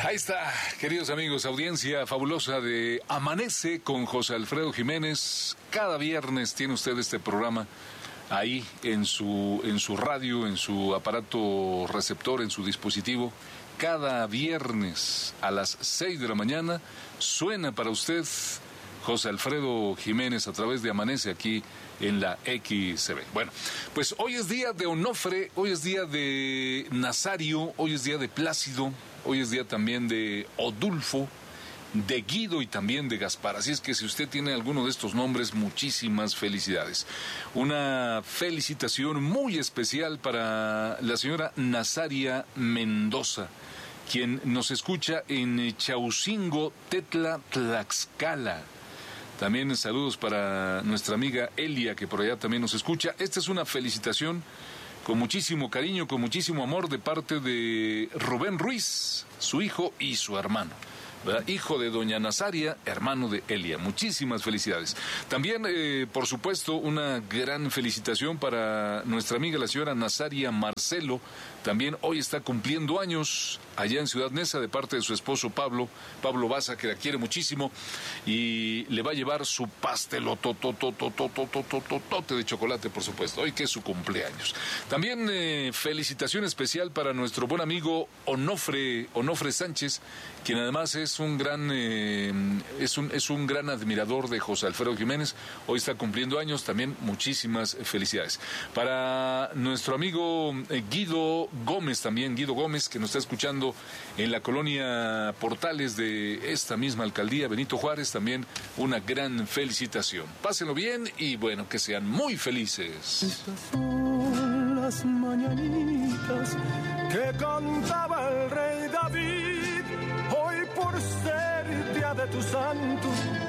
Ahí está, queridos amigos, audiencia fabulosa de Amanece con José Alfredo Jiménez. Cada viernes tiene usted este programa ahí en su radio, en su aparato receptor, en su dispositivo. Cada viernes a las 6 de la mañana suena para usted José Alfredo Jiménez a través de Amanece aquí en la XCB. Bueno, pues hoy es día de Onofre, hoy es día de Nazario, hoy es día de Plácido, hoy es día también de Odulfo, de Guido y también de Gaspar. Así es que si usted tiene alguno de estos nombres, muchísimas felicidades. Una felicitación muy especial para la señora Nazaria Mendoza, quien nos escucha en Chaucingo, Tetla, Tlaxcala. También saludos para nuestra amiga Elia, que por allá también nos escucha. Esta es una felicitación con muchísimo cariño, con muchísimo amor de parte de Rubén Ruiz, su hijo y su hermano, ¿verdad? Hijo de doña Nazaria, hermano de Elia. Muchísimas felicidades. También, por supuesto, una gran felicitación para nuestra amiga la señora Nazaria Marcelo. También hoy está cumpliendo años allá en Ciudad Neza de parte de su esposo Pablo Baza, que la quiere muchísimo y le va a llevar su pastelotote de chocolate, por supuesto, hoy que es su cumpleaños. También felicitación especial para nuestro buen amigo Onofre Sánchez, quien además es un gran admirador de José Alfredo Jiménez. Hoy está cumpliendo años, también muchísimas felicidades. Para nuestro amigo Guido Gómez, que nos está escuchando en la colonia Portales de esta misma alcaldía, Benito Juárez, también una gran felicitación. Pásenlo bien y bueno, que sean muy felices. Estas son las mañanitas que cantaba el rey David. Hoy por ser día de tu santo